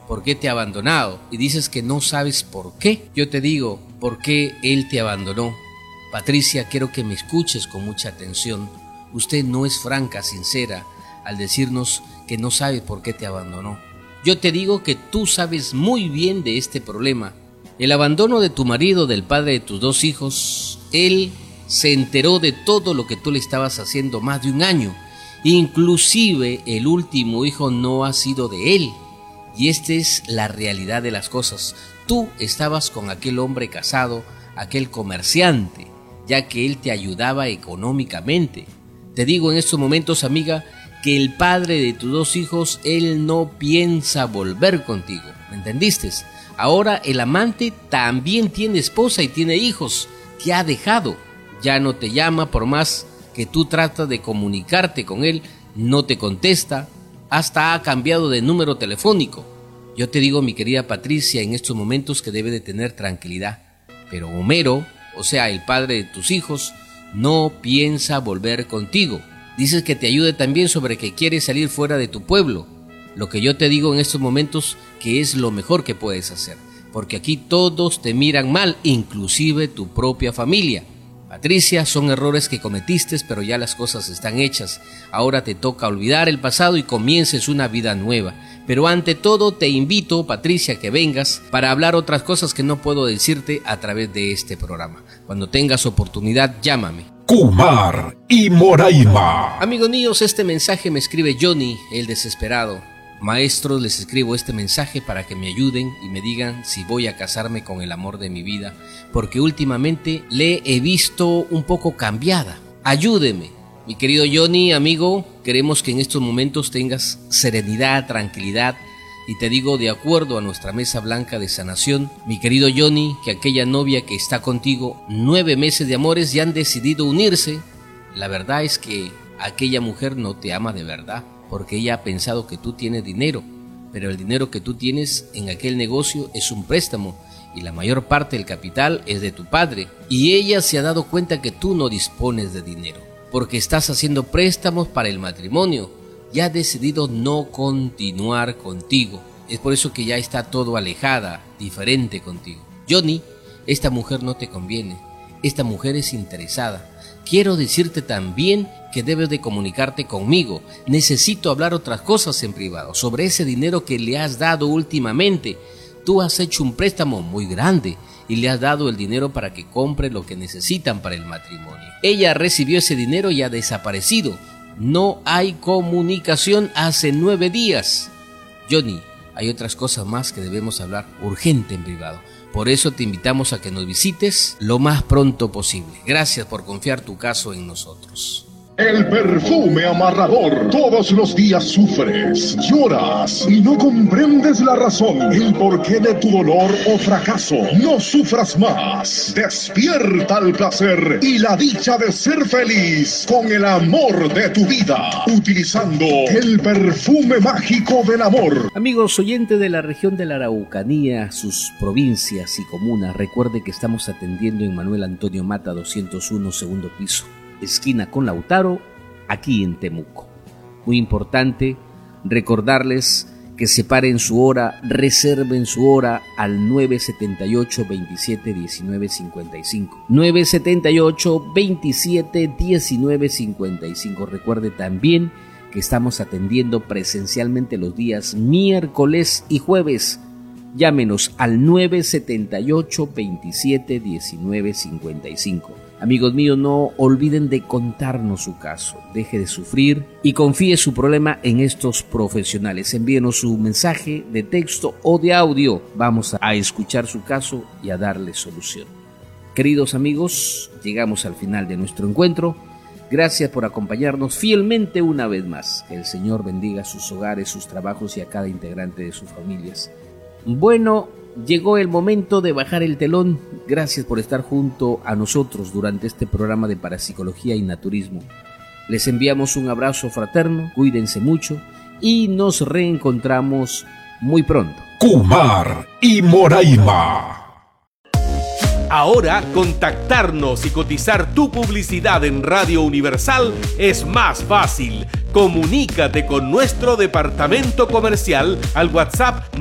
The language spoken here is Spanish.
por qué te ha abandonado y dices que no sabes por qué. Yo te digo por qué él te abandonó. Patricia, quiero que me escuches con mucha atención. Usted no es franca, sincera, al decirnos que no sabe por qué te abandonó. Yo te digo que tú sabes muy bien de este problema. El abandono de tu marido, del padre de tus 2 hijos, él se enteró de todo lo que tú le estabas haciendo más de un año. Inclusive el último hijo no ha sido de él. Y esta es la realidad de las cosas. Tú estabas con aquel hombre casado, aquel comerciante, ya que él te ayudaba económicamente. Te digo en estos momentos, amiga, que el padre de tus 2 hijos, él no piensa volver contigo. ¿Me entendiste? Ahora el amante también tiene esposa y tiene hijos. Te ha dejado. Ya no te llama por más que tú tratas de comunicarte con él. No te contesta. Hasta ha cambiado de número telefónico. Yo te digo, mi querida Patricia, en estos momentos que debe de tener tranquilidad. Pero Homero, o sea, el padre de tus hijos, no piensa volver contigo. Dices que te ayude también sobre que quieres salir fuera de tu pueblo. Lo que yo te digo en estos momentos que es lo mejor que puedes hacer. Porque aquí todos te miran mal, inclusive tu propia familia. Patricia, son errores que cometiste, pero ya las cosas están hechas. Ahora te toca olvidar el pasado y comiences una vida nueva. Pero ante todo te invito, Patricia, que vengas para hablar otras cosas que no puedo decirte a través de este programa. Cuando tengas oportunidad, llámame. Kumar y Moraima. Amigos míos, este mensaje me escribe Johnny, el desesperado. Maestros, les escribo este mensaje para que me ayuden y me digan si voy a casarme con el amor de mi vida, porque últimamente le he visto un poco cambiada. Ayúdeme. Mi querido Johnny, amigo, queremos que en estos momentos tengas serenidad, tranquilidad, y te digo, de acuerdo a nuestra mesa blanca de sanación, mi querido Johnny, que aquella novia que está contigo, 9 meses de amores, ya han decidido unirse. La verdad es que aquella mujer no te ama de verdad, porque ella ha pensado que tú tienes dinero, pero el dinero que tú tienes en aquel negocio es un préstamo y la mayor parte del capital es de tu padre, y ella se ha dado cuenta que tú no dispones de dinero, porque estás haciendo préstamos para el matrimonio y ha decidido no continuar contigo. Es por eso que ya está todo alejada, diferente contigo. Johnny, esta mujer no te conviene, esta mujer es interesada. Quiero decirte también que debes de comunicarte conmigo. Necesito hablar otras cosas en privado sobre ese dinero que le has dado últimamente. Tú has hecho un préstamo muy grande y le has dado el dinero para que compre lo que necesitan para el matrimonio. Ella recibió ese dinero y ha desaparecido. No hay comunicación hace 9 días. Johnny, hay otras cosas más que debemos hablar urgente en privado. Por eso te invitamos a que nos visites lo más pronto posible. Gracias por confiar tu caso en nosotros. El perfume amarrador. Todos los días sufres, lloras y no comprendes la razón, el porqué de tu dolor o fracaso. No sufras más. Despierta el placer y la dicha de ser feliz con el amor de tu vida, utilizando el perfume mágico del amor. Amigos oyentes de la región de la Araucanía, sus provincias y comunas, recuerde que estamos atendiendo en Manuel Antonio Mata 201, segundo piso, esquina con Lautaro, aquí en Temuco. Muy importante recordarles que separen su hora, reserven su hora al 978-27-19-55. 978-27-19-55. Recuerde también que estamos atendiendo presencialmente los días miércoles y jueves. Llámenos al 978-27-19-55. Amigos míos, no olviden de contarnos su caso. Deje de sufrir y confíe su problema en estos profesionales. Envíenos su mensaje de texto o de audio. Vamos a escuchar su caso y a darle solución. Queridos amigos, llegamos al final de nuestro encuentro. Gracias por acompañarnos fielmente una vez más. Que el Señor bendiga sus hogares, sus trabajos y a cada integrante de sus familias. Bueno, llegó el momento de bajar el telón. Gracias por estar junto a nosotros durante este programa de parapsicología y naturismo. Les enviamos un abrazo fraterno, cuídense mucho y nos reencontramos muy pronto. Kumar y Moraima. Ahora, contactarnos y cotizar tu publicidad en Radio Universal es más fácil. Comunícate con nuestro departamento comercial al WhatsApp